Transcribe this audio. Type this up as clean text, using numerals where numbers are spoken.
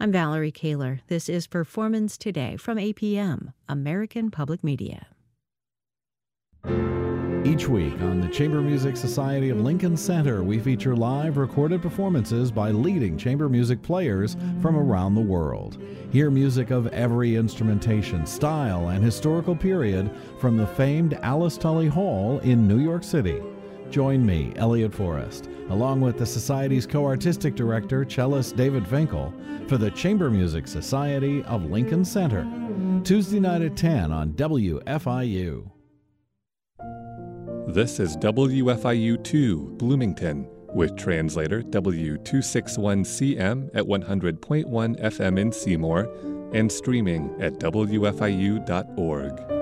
I'm Valerie Kaler. This is Performance Today from APM, American Public Media. Each week on the Chamber Music Society of Lincoln Center, we feature live recorded performances by leading chamber music players from around the world. Hear music of every instrumentation, style, and historical period from the famed Alice Tully Hall in New York City. Join me, Elliot Forrest, along with the Society's co-artistic director, cellist David Finkel, for the Chamber Music Society of Lincoln Center, Tuesday night at 10 on WFIU. This is WFIU-2, Bloomington, with translator W261CM at 100.1 FM in Seymour and streaming at WFIU.org.